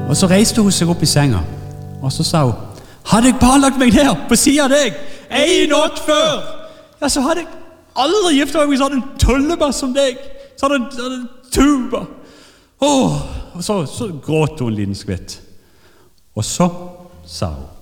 Og så reiste hun seg opp i senga, og så sa hun, hadde jeg bare lagt meg ned på siden av deg en natt før, ja, så hadde jeg aldri giftet meg med sånn en tullebass som deg, sånn en tuba. Og så gråt hun en liten skvitt. Og så sa hun,